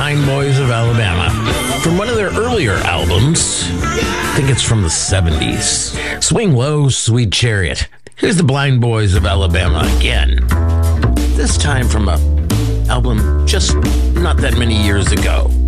Blind Boys of Alabama. From one of their earlier albums, I think it's from the 70s. Swing Low, Sweet Chariot. Here's the Blind Boys of Alabama again. This time from a album just not that many years ago.